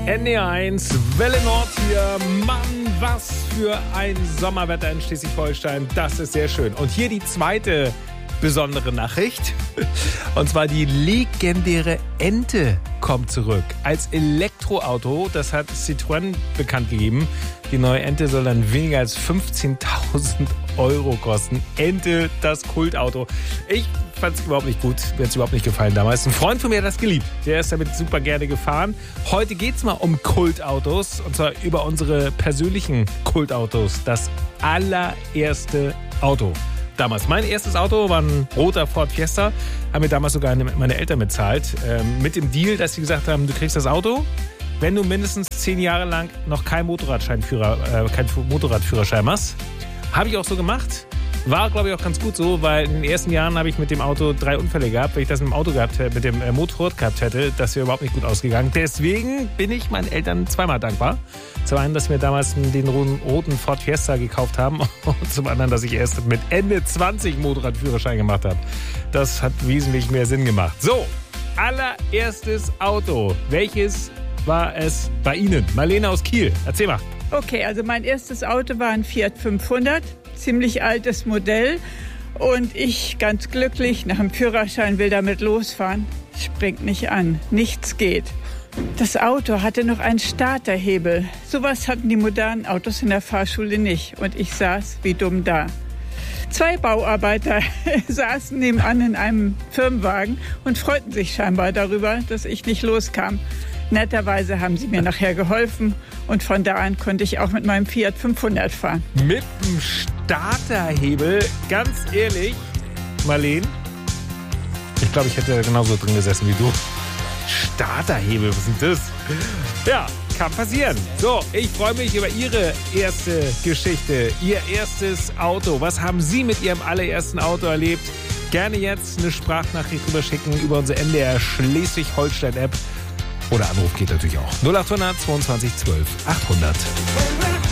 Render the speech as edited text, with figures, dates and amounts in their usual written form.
NDR1, Welle Nord hier. Mann, was für ein Sommerwetter in Schleswig-Holstein. Das ist sehr schön. Und hier die zweite besondere Nachricht. Und zwar die legendäre Ente kommt zurück. Als Elektroauto, das hat Citroën bekannt gegeben. Die neue Ente soll dann weniger als 15.000 € kosten. Ente, das Kultauto. Ich fand es überhaupt nicht gut. Mir hat es überhaupt nicht gefallen damals. Ein Freund von mir hat das geliebt. Der ist damit super gerne gefahren. Heute geht es mal um Kultautos. Und zwar über unsere persönlichen Kultautos. Das allererste Auto. Damals. Mein erstes Auto war ein roter Ford Fiesta. Haben mir damals sogar meine Eltern bezahlt. Mit dem Deal, dass sie gesagt haben, du kriegst das Auto, wenn du mindestens 10 Jahre lang noch keinen Motorradführerschein machst. Habe ich auch so gemacht. War, glaube ich, auch ganz gut so, weil in den ersten Jahren habe ich mit dem Auto 3 Unfälle gehabt. Wenn ich das mit dem Motorrad gehabt hätte, das wäre überhaupt nicht gut ausgegangen. Deswegen bin ich meinen Eltern zweimal dankbar. Zum einen, dass wir damals den roten Ford Fiesta gekauft haben und zum anderen, dass ich erst mit Ende 20 Motorradführerschein gemacht habe. Das hat wesentlich mehr Sinn gemacht. So, allererstes Auto. Welches war es bei Ihnen? Marlene aus Kiel, erzähl mal. Okay, also mein erstes Auto war ein Fiat 500. Ziemlich altes Modell und ich ganz glücklich nach dem Führerschein will damit losfahren. Springt nicht an, nichts geht. Das Auto hatte noch einen Starterhebel. Sowas hatten die modernen Autos in der Fahrschule nicht und ich saß wie dumm da. 2 Bauarbeiter saßen nebenan in einem Firmenwagen und freuten sich scheinbar darüber, dass ich nicht loskam. Netterweise haben sie mir nachher geholfen und von da an konnte ich auch mit meinem Fiat 500 fahren. Mit dem Starterhebel, ganz ehrlich, Marlene, ich glaube, ich hätte genauso drin gesessen wie du. Starterhebel, was ist denn das? Ja, kann passieren. So, ich freue mich über Ihre erste Geschichte, Ihr erstes Auto. Was haben Sie mit Ihrem allerersten Auto erlebt? Gerne jetzt eine Sprachnachricht rüberschicken über unsere NDR Schleswig-Holstein-App. Oder Anruf geht natürlich auch. 0800 22 12 800.